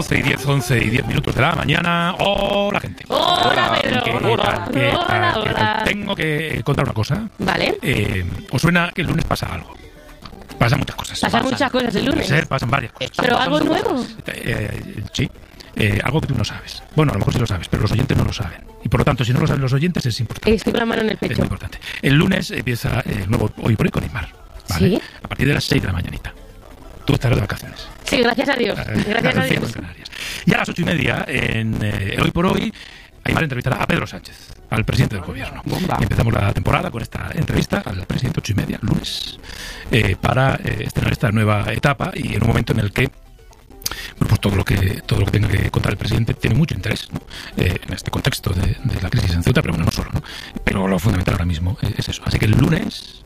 12 y 10, 11 y 10 minutos de la mañana. ¡Hola, gente! ¡Hola, Pedro! ¿Qué tal? Tengo que contar una cosa. Vale. ¿Os suena que el lunes pasa algo? Pasan muchas cosas. Pasan muchas cosas el lunes. Pasan varias cosas. ¿Pero algo nuevo? Sí. Algo que tú no sabes. Bueno, a lo mejor sí lo sabes, pero los oyentes no lo saben. Y por lo tanto, si no lo saben los oyentes, es importante. Estoy con la mano en el pecho. Es muy importante. El lunes empieza el nuevo Hoy por Hoy con Neymar. ¿Vale? ¿Sí? A partir de las 6 de la mañanita. Tú estarás de vacaciones. Sí, gracias a Dios. Gracias a Dios. Y a las 8:30, en Hoy por Hoy, Aymar entrevistará a Pedro Sánchez, al presidente del gobierno. Bomba. Y empezamos la temporada con esta entrevista al presidente 8:30, lunes, para estrenar esta nueva etapa y en un momento en el que pues todo lo que tenga que contar el presidente tiene mucho interés, ¿no? En este contexto de la crisis en Ceuta, pero bueno, no solo, ¿no? Pero lo fundamental ahora mismo es eso. Así que el lunes,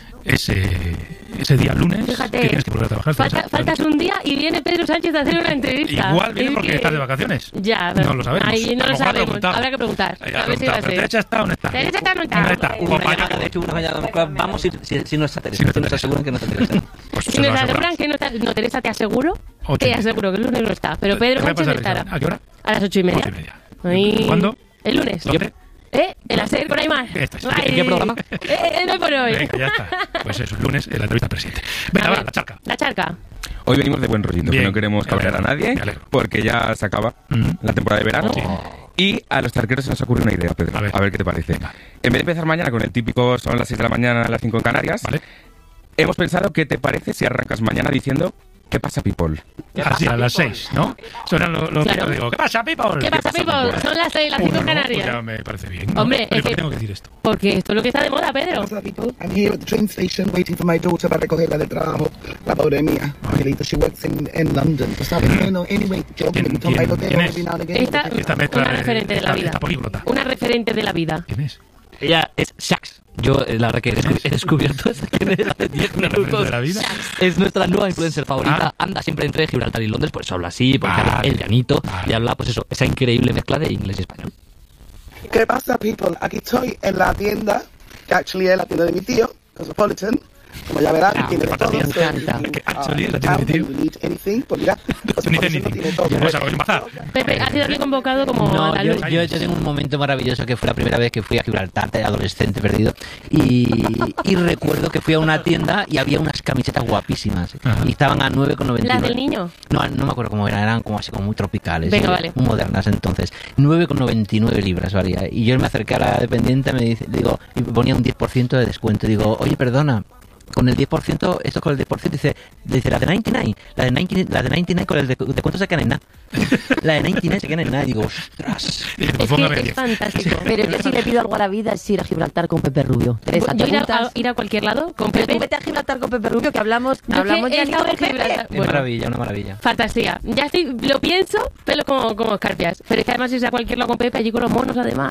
ese día lunes, fíjate, que tienes que volver a trabajar. Faltas un día y viene Pedro Sánchez a hacer una entrevista. Igual viene porque estás de vacaciones. Ya, no lo sabemos. Ahí no lo sabemos. Habrá que preguntar. A ver si va a ser. ¿Teresa está o no está? ¿Teresa está o no está? No está. De hecho, una mañana vamos si no está Teresa. Si nos aseguran que no está Teresa. Si nos aseguran que no está... No, Teresa, te aseguro. Te aseguro que el lunes no está. Pero Pedro Sánchez estará. ¿A qué hora? A las 8:30. ¿Cuándo? El lunes. ¿Dónde? En la SER con Aymar. ¿En qué programa? No por hoy. Venga, ya está. Pues eso, el lunes, la entrevista al presidente. Venga, va, la charca. La charca. Hoy venimos de buen rollito, que no queremos cabrear a nadie, porque ya se acaba la temporada de verano. Sí. Y a los charqueros se nos ocurre una idea, Pedro. A ver qué te parece. Venga. En vez de empezar mañana con el típico, son las 6 de la mañana, las 5 en Canarias, Vale. hemos pensado qué te parece si arrancas mañana diciendo ¿qué pasa, people? Así, a las 6, ¿no? Suenan los Claro. que digo, ¿qué pasa, people? ¿Qué pasa, people? Son las 6, las 5 en Canarias. Pues ya me parece bien, ¿no? Hombre, ¿Por es qué que... tengo que decir esto? Porque esto es lo que está de moda, Pedro. What's up, people? I'm here at the train station waiting for my daughter para recogerla del trabajo, la pobre mía. Angelita, she works in London. Tú sabes, anyway, joking, ¿Quién es? Esta mezcla Una referente de la vida. Esta políglota. Una referente de la vida. ¿Quién es? Ella es Shax. Yo, la verdad que he descubierto esa quién es hace 10 ¿Una referente minutos. de la vida? Es nuestra nueva influencer favorita. Ah. Anda siempre entre Gibraltar y Londres, por eso habla así, porque habla Vale. el llanito Vale. y habla, pues eso, esa increíble mezcla de inglés y español. ¿Qué pasa, people? Aquí estoy en la tienda, que actually es la tienda de mi tío, Cosmopolitan. Como ya verán, tiene de todo. me encanta. Que actually es la tienda de mi tío. Pues mira, Cosmopolitan no tiene todo. Pues algo, un bazar. Pepe, ha sido aquí convocado como No, andaluz. yo tengo un momento maravilloso que fue la primera vez que fui a Gibraltar de adolescente perdido y recuerdo que fui a una tienda y había unas camisetas guapísimas. Ajá. Y estaban a 9,99. ¿Las del niño? No me acuerdo cómo eran como así como muy tropicales. Venga, vale. Muy modernas entonces. 9,99 libras valía. Y yo me acerqué a la dependiente, me digo, y ponía un 10% de descuento. Digo, oye, perdona, con el 10%, esto con el 10%, dice la de 99, la de 99 con el descuento se queda en nada. La de 99 se queda en nada. Digo, ostras. Pues Es póngame que 10. es fantástico. Pero yo si le pido algo a la vida es ir a Gibraltar con Pepe Rubio. Teresa, Yo ¿te apuntas? ir a cualquier lado con Pero tú Pepe. vete a Gibraltar con Pepe Rubio, que hablamos Yo ya que he ni estado con en Pepe. Gibraltar. Una Bueno, maravilla, una maravilla. fantasía. Ya estoy, lo pienso, pero como escarpias. Pero es que además irse a cualquier lado con Pepe, allí con los monos además.